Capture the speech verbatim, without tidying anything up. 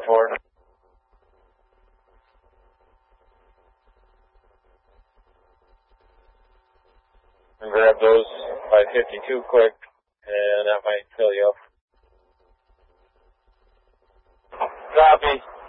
for. And grab those by fifty-two quick, and that might fill you up. Copy.